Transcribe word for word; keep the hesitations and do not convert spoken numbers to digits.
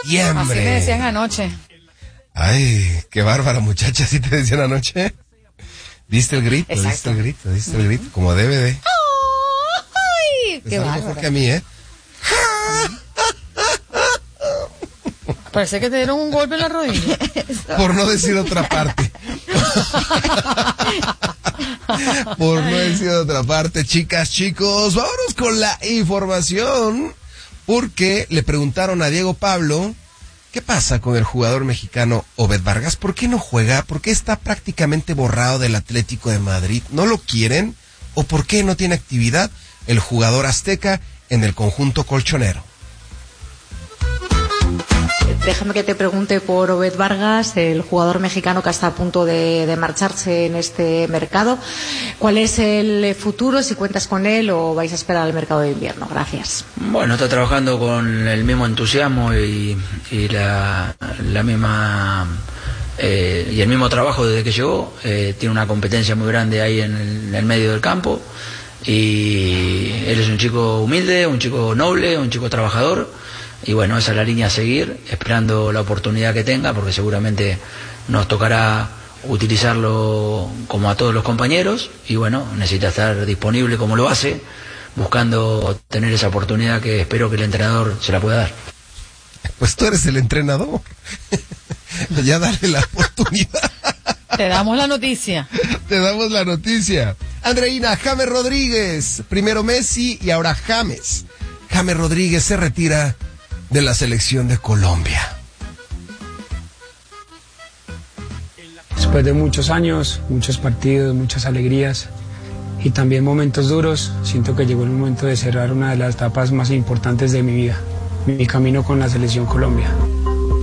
septiembre. Así me decían anoche. Ay, qué bárbara, muchacha, ¿así te decían anoche? ¿Diste el grito? Exacto. ¿Diste el grito? ¿Diste el grito? Como debe de. ¡Ay! Te ¡Qué sale bárbaro! mejor que a mí, ¿eh? Parece que te dieron un golpe en la rodilla. Por no decir otra parte. Por no decir otra parte, chicas, chicos, vámonos con la información, porque le preguntaron a Diego Pablo, ¿qué pasa con el jugador mexicano Obed Vargas? ¿Por qué no juega? ¿Por qué está prácticamente borrado del Atlético de Madrid? ¿No lo quieren? ¿O por qué no tiene actividad el jugador azteca en el conjunto colchonero? Déjame que te pregunte por Obed Vargas, el jugador mexicano que está a punto de, de marcharse en este mercado. ¿Cuál es el futuro? Si cuentas con él o vais a esperar al mercado de invierno. Gracias. Bueno, está trabajando con el mismo entusiasmo y, y la, la misma eh, y el mismo trabajo desde que llegó. Eh, tiene una competencia muy grande ahí en el, en el medio del campo y él es un chico humilde, un chico noble, un chico trabajador. Y bueno, esa es la línea a seguir, esperando la oportunidad que tenga, porque seguramente nos tocará utilizarlo como a todos los compañeros, y bueno, necesita estar disponible como lo hace, buscando tener esa oportunidad que espero que el entrenador se la pueda dar. Pues tú eres el entrenador. Ya dale la oportunidad. Te damos la noticia. Te damos la noticia. Andreina, James Rodríguez, primero Messi y ahora James. James Rodríguez se retira de la selección de Colombia. Después de muchos años, muchos partidos, muchas alegrías y también momentos duros, siento que llegó el momento de cerrar una de las etapas más importantes de mi vida, mi camino con la selección Colombia.